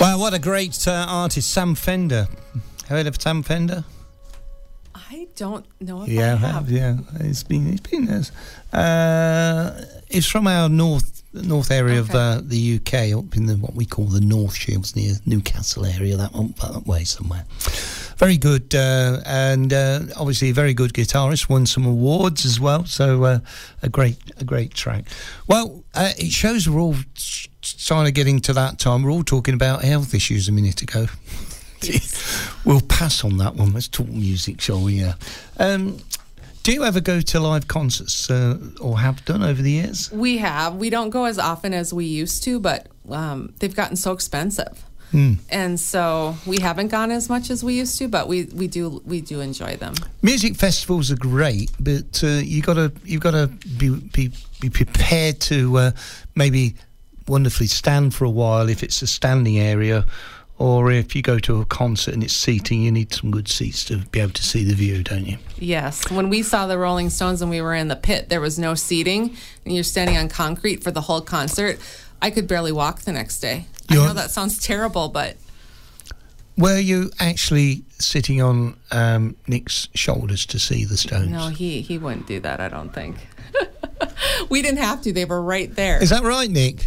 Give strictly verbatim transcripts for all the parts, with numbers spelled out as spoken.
Wow, what a great uh, artist, Sam Fender. Heard of Sam Fender? I don't know if yeah, I have. Yeah, it's been it's been uh, it's from our north north area Okay. of uh, the U K, up in the what we call the North Shields, near Newcastle area, that one, that way somewhere. Very good, uh, and uh, obviously a very good guitarist. Won some awards as well, so uh, a great a great track. Well, uh, it shows we're all kind of getting to that time. We're all talking about health issues a minute ago. We'll pass on that one. Let's talk music, shall we? Yeah. Um, do you ever go to live concerts, uh, or have done over the years? We have. We don't go as often as we used to, but um, they've gotten so expensive. Mm. And so we haven't gone as much as we used to, but we, we do we do enjoy them. Music festivals are great, but uh, you gotta you've got to be, be be prepared to uh, maybe wonderfully stand for a while if it's a standing area, or if you go to a concert and it's seating, you need some good seats to be able to see the view, don't you? Yes. When we saw the Rolling Stones and we were in the pit, there was no seating, and you're standing on concrete for the whole concert. I could barely walk the next day. I You're- know that sounds terrible, but Were you actually sitting on um, Nick's shoulders to see the Stones? no, he, he wouldn't do that, I don't think. We didn't have to. They were right there. Is that right, Nick?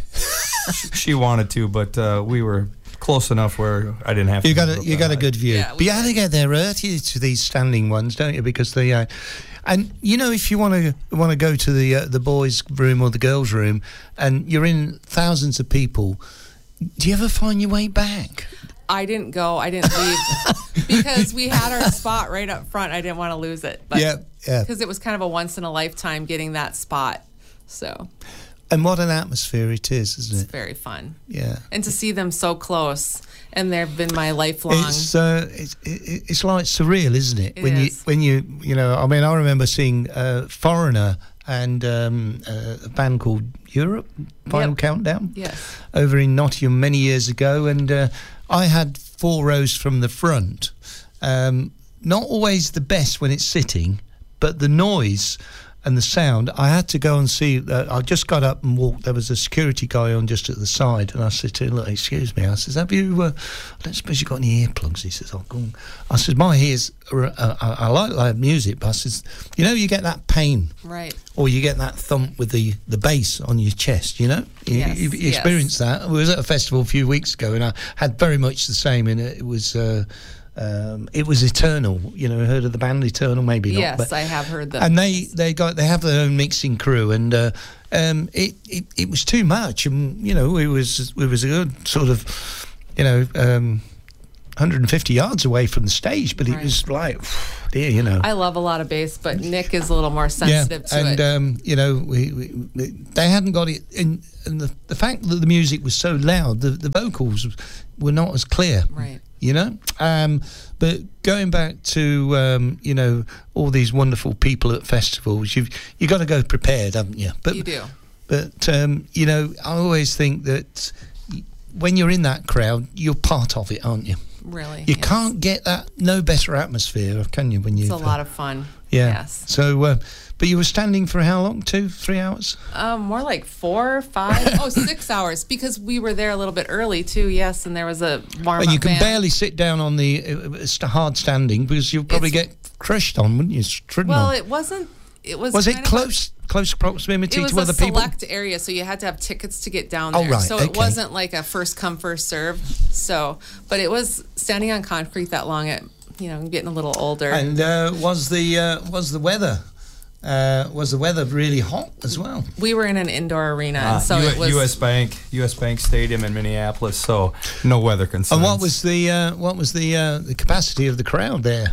She wanted to, but uh, we were close enough where I didn't have to. You got a go you got a that good view, Yeah, but we you had to get there early to these standing ones, don't you? Because they, uh, and you know, if you want to want to go to the uh, the boys' room or the girls' room, and you're in thousands of people, do you ever find your way back? I didn't go. I didn't leave because we had our spot right up front. I didn't want to lose it. But, Yeah, yeah. Because it was kind of a once in a lifetime getting that spot. So And what an atmosphere it is, isn't it's it? very fun. Yeah. And to see them so close, and they've been my lifelong. It's uh, it's it, it's like surreal, isn't it? It when you is. when you you know, I mean, I remember seeing uh, Foreigner and um, uh, a band called Europe, Final Yep. Countdown, Yes. over in Nottingham many years ago, and uh, I had four rows from the front. Um, not always the best when it's sitting, but the noise and the sound, I had to go and see. Uh, I just got up and walked. There was a security guy on just at the side, and I said to him, "Look, excuse me." I says, "Have you? Uh, I don't suppose you got any earplugs?" He says, "I'll go." And I says, "My ears. Are, uh, I, I like live music, but I says, you know, you get that pain, Right. or you get that thump with the, the bass on your chest. You know, you, Yes, you, you yes. experienced that. I was at a festival a few weeks ago, and I had very much the same. And it was. Uh, Um, it was Eternal, you know. Heard of the band Eternal? Maybe not. Yes, but, I have heard them. And they, they got they have their own mixing crew, and uh, um, it, it it was too much, and you know, it was it was a good sort of, you know, um, one hundred fifty yards away from the stage, but it Right. was like, dear, you know. I love a lot of bass, but Nick is a little more sensitive yeah, to and it. um, you know, we, we, we, they hadn't got it in, and the the fact that the music was so loud, the the vocals were not as clear. Right. You know, um, but going back to um, you know, all these wonderful people at festivals, you've you got to go prepared, haven't you? But You do. But um, you know, I always think that y- when you're in that crowd, you're part of it, aren't you? Really. You yes. can't get that no better atmosphere, can you? When you It's a lot of fun. yeah. Yes. So, uh, but you were standing for how long? Two, three hours? Um, more like four, five, oh, six hours because we were there a little bit early too. Yes, and there was a warm And up you can band. barely sit down on the uh, it's hard standing because you'll probably It's- get crushed on, wouldn't you? Trodden Well, on. it wasn't. It was. Was it kind of a- close, close proximity It was to a other people? select area, so you had to have tickets to get down Oh, there. right, So okay. it wasn't like a first come first serve. So, but it was standing on concrete that long. At you know, getting a little older. And uh, was the uh, was the weather uh, was the weather really hot as well? we were in an indoor arena, Ah, and so U- it was. U S Bank, U S Bank Stadium in Minneapolis, so no weather concerns. And what was the uh, what was the uh, the capacity of the crowd there?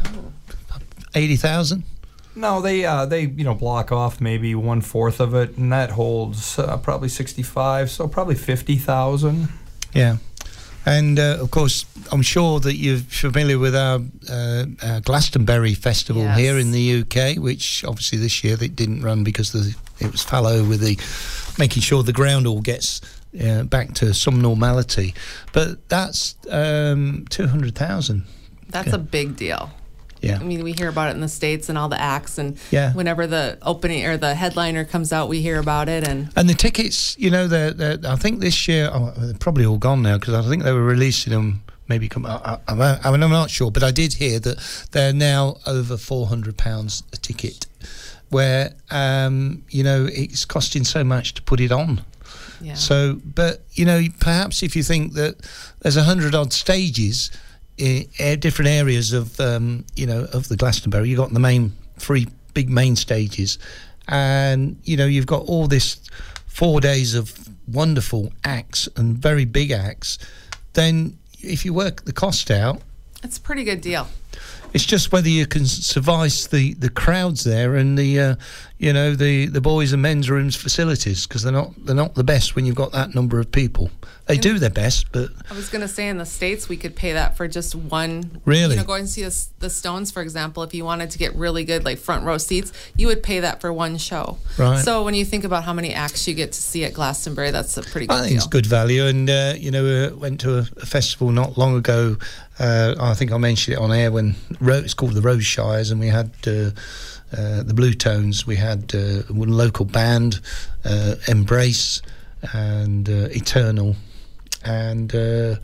Eighty thousand. No, they uh, they you know block off maybe one fourth of it, and that holds uh, probably sixty-five, so probably fifty thousand. Yeah. And uh, of course, I'm sure that you're familiar with our uh, uh, Glastonbury Festival Yes. here in the U K, which obviously this year it didn't run because the, it was fallow with the making sure the ground all gets uh, back to some normality. But that's um, two hundred thousand. That's a big deal. Yeah. I mean, we hear about it in the States and all the acts, and Yeah. whenever the opening or the headliner comes out, we hear about it. And And the tickets, you know, they're, they're, I think this year, oh, they're probably all gone now because I think they were releasing them maybe, come, I, I, I mean, I'm not sure, but I did hear that they're now over four hundred pounds a ticket, where, um, you know, it's costing so much to put it on. yeah. So, but, you know, perhaps if you think that there's a hundred odd stages in, in different areas of, um, you know, of the Glastonbury, you've got the main three big main stages, and, you know, you've got all this four days of wonderful acts and very big acts, then if you work the cost out, It's a pretty good deal. it's just whether you can suffice the, the crowds there and the uh, you know the, the boys and men's rooms facilities, because they're not they're not the best when you've got that number of people. They do their best, but I was going to say in the States we could pay that for just one. Really? You know, going and see the, the Stones, for example, if you wanted to get really good, like front row seats, you would pay that for one show. Right. So when you think about how many acts you get to see at Glastonbury, that's a pretty good I think deal. it's good value. And uh, you know, uh, went to a, a festival not long ago. Uh, I think I mentioned it on air when Ro- it's called the Rose Shires, and we had uh, uh, the Blue Tones. We had uh, one local band, uh, Embrace, and uh, Eternal, and uh,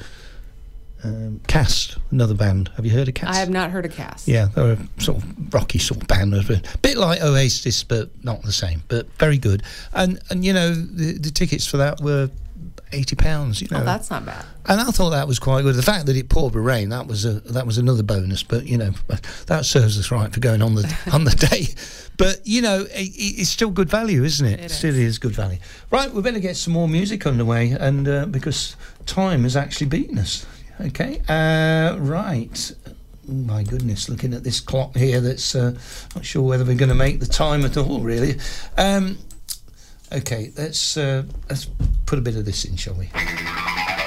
um, Cast, another band. Have you heard of Cast? I have not heard of Cass. Yeah, they're a sort of rocky sort of band, a bit like Oasis, but not the same. But very good. And and you know, the, the tickets for that were eighty pounds. You know, Oh, that's not bad. and I thought that was quite good. The fact that it poured with rain, that was a that was another bonus. But you know, that serves us right for going on the on the day. But you know, it, it's still good value, isn't it? It still is good value. Right, we better get some more music underway, and uh, because time has actually beaten us. Okay, uh, right. Oh, my goodness, looking at this clock here, that's uh, not sure whether we're going to make the time at all. Really. Um, okay, let's uh, let's put a bit of this in, shall we?